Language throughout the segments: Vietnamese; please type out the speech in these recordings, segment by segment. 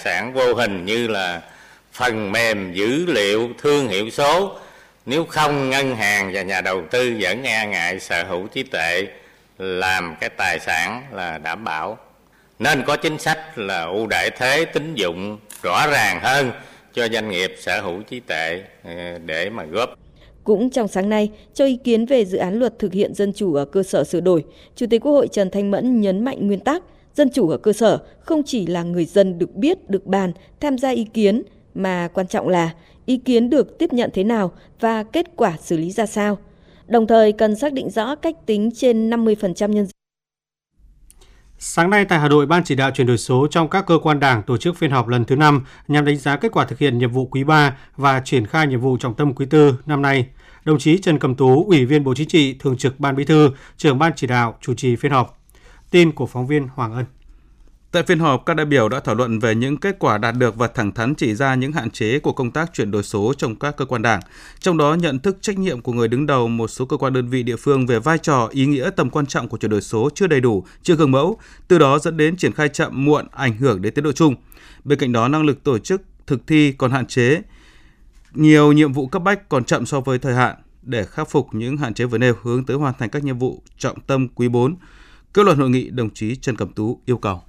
sản vô hình như là phần mềm dữ liệu thương hiệu số. Nếu không, ngân hàng và nhà đầu tư vẫn e ngại sở hữu trí tuệ làm cái tài sản là đảm bảo. Nên có chính sách là ưu đãi thuế tín dụng rõ ràng hơn cho doanh nghiệp sở hữu trí tuệ để mà góp. Cũng trong sáng nay, cho ý kiến về dự án luật thực hiện dân chủ ở cơ sở sửa đổi, Chủ tịch Quốc hội Trần Thanh Mẫn nhấn mạnh nguyên tắc dân chủ ở cơ sở không chỉ là người dân được biết, được bàn, tham gia ý kiến, mà quan trọng là ý kiến được tiếp nhận thế nào và kết quả xử lý ra sao. Đồng thời cần xác định rõ cách tính trên 50% nhân dân. Sáng nay tại Hà Nội, Ban chỉ đạo chuyển đổi số trong các cơ quan Đảng tổ chức phiên họp lần thứ 5 nhằm đánh giá kết quả thực hiện nhiệm vụ quý 3 và triển khai nhiệm vụ trọng tâm quý 4 năm nay. Đồng chí Trần Cẩm Tú, Ủy viên Bộ Chính trị, Thường trực Ban Bí thư, Trưởng Ban chỉ đạo chủ trì phiên họp. Tin của phóng viên Hoàng Ân. Tại phiên họp, các đại biểu đã thảo luận về những kết quả đạt được và thẳng thắn chỉ ra những hạn chế của công tác chuyển đổi số trong các cơ quan Đảng. Trong đó, nhận thức trách nhiệm của người đứng đầu một số cơ quan đơn vị địa phương về vai trò, ý nghĩa, tầm quan trọng của chuyển đổi số chưa đầy đủ, chưa gương mẫu, từ đó dẫn đến triển khai chậm muộn, ảnh hưởng đến tiến độ chung. Bên cạnh đó, năng lực tổ chức thực thi còn hạn chế, nhiều nhiệm vụ cấp bách còn chậm so với thời hạn. Để khắc phục những hạn chế vừa nêu, hướng tới hoàn thành các nhiệm vụ trọng tâm quý 4, kết luận hội nghị, đồng chí Trần Cẩm Tú yêu cầu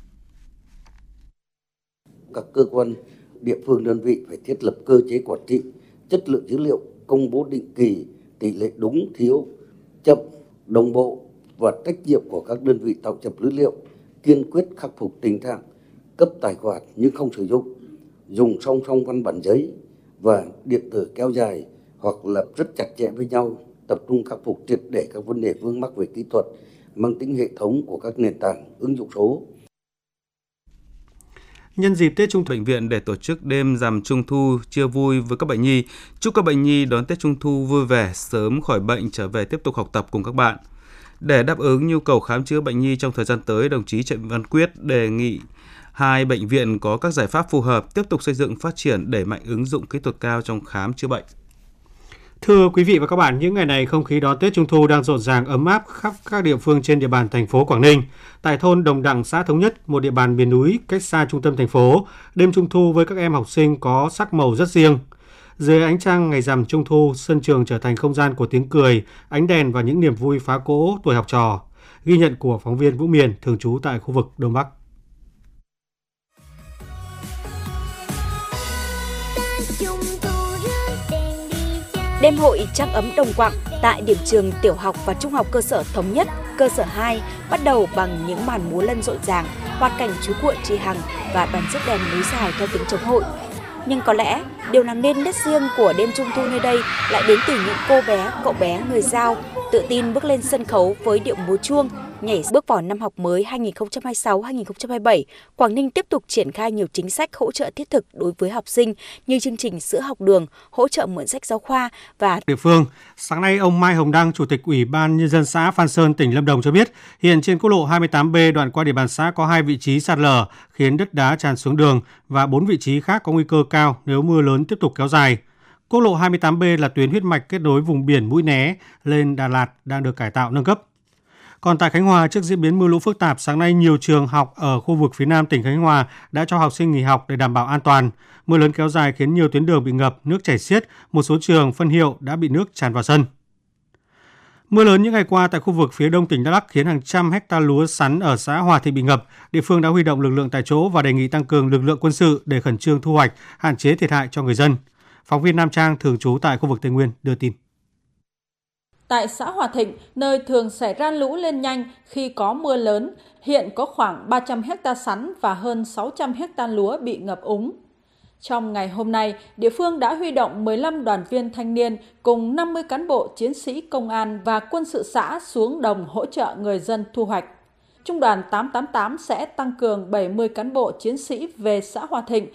các cơ quan, địa phương, đơn vị phải thiết lập cơ chế quản trị, chất lượng dữ liệu, công bố định kỳ, tỷ lệ đúng, thiếu, chậm, đồng bộ và trách nhiệm của các đơn vị tạo nhập dữ liệu, kiên quyết khắc phục tình trạng cấp tài khoản nhưng không sử dụng, dùng song song văn bản giấy và điện tử kéo dài hoặc là rất chặt chẽ với nhau, tập trung khắc phục triệt để các vấn đề vướng mắc về kỹ thuật mang tính hệ thống của các nền tảng ứng dụng số. Nhân dịp Tết Trung thu, bệnh viện để tổ chức đêm rằm Trung thu chia vui với các bệnh nhi, chúc các bệnh nhi đón Tết Trung thu vui vẻ, sớm khỏi bệnh trở về tiếp tục học tập cùng các bạn. Để đáp ứng nhu cầu khám chữa bệnh nhi trong thời gian tới, đồng chí Trịnh Văn Quyết đề nghị hai bệnh viện có các giải pháp phù hợp, tiếp tục xây dựng, phát triển, đẩy mạnh ứng dụng kỹ thuật cao trong khám chữa bệnh. Thưa quý vị và các bạn, những ngày này không khí đón Tết Trung thu đang rộn ràng ấm áp khắp các địa phương trên địa bàn thành phố Quảng Ninh. Tại thôn Đồng Đằng, xã Thống Nhất, một địa bàn miền núi cách xa trung tâm thành phố, đêm Trung thu với các em học sinh có sắc màu rất riêng. Dưới ánh trăng ngày rằm Trung thu, sân trường trở thành không gian của tiếng cười, ánh đèn và những niềm vui phá cỗ tuổi học trò. Ghi nhận của phóng viên Vũ Miền thường trú tại khu vực Đông Bắc. Đêm hội trăng ấm đồng quặng tại điểm trường tiểu học và trung học cơ sở Thống Nhất, cơ sở 2 bắt đầu bằng những màn múa lân rộn ràng, hoạt cảnh chú cuội Chị Hằng và đoàn rước đèn nối dài theo tiếng chống hội. Nhưng có lẽ điều làm nên nét riêng của đêm Trung thu nơi đây lại đến từ những cô bé, cậu bé người Dao tự tin bước lên sân khấu với điệu múa chuông, nhảy bước vào năm học mới 2026-2027. Quảng Ninh tiếp tục triển khai nhiều chính sách hỗ trợ thiết thực đối với học sinh như chương trình sữa học đường, hỗ trợ mượn sách giáo khoa và địa phương. Sáng nay, ông Mai Hồng Đăng, Chủ tịch Ủy ban Nhân dân xã Phan Sơn, tỉnh Lâm Đồng cho biết, hiện trên quốc lộ 28B đoạn qua địa bàn xã có 2 vị trí sạt lở khiến đất đá tràn xuống đường và 4 vị trí khác có nguy cơ cao nếu mưa lớn tiếp tục kéo dài. Quốc lộ 28B là tuyến huyết mạch kết nối vùng biển Mũi Né lên Đà Lạt đang được cải tạo nâng cấp. Còn tại Khánh Hòa, trước diễn biến mưa lũ phức tạp, sáng nay nhiều trường học ở khu vực phía Nam tỉnh Khánh Hòa đã cho học sinh nghỉ học để đảm bảo an toàn. Mưa lớn kéo dài khiến nhiều tuyến đường bị ngập, nước chảy xiết, một số trường phân hiệu đã bị nước tràn vào sân. Mưa lớn những ngày qua tại khu vực phía đông tỉnh Đắk Lắk khiến hàng trăm hecta lúa sắn ở xã Hòa Thịnh bị ngập. Địa phương đã huy động lực lượng tại chỗ và đề nghị tăng cường lực lượng quân sự để khẩn trương thu hoạch, hạn chế thiệt hại cho người dân. Phóng viên Nam Trang thường trú tại khu vực Tây Nguyên đưa tin. Tại xã Hòa Thịnh, nơi thường xảy ra lũ lên nhanh khi có mưa lớn, hiện có khoảng 300 ha sắn và hơn 600 ha lúa bị ngập úng. Trong ngày hôm nay, địa phương đã huy động 15 đoàn viên thanh niên cùng 50 cán bộ chiến sĩ công an và quân sự xã xuống đồng hỗ trợ người dân thu hoạch. Trung đoàn 888 sẽ tăng cường 70 cán bộ chiến sĩ về xã Hòa Thịnh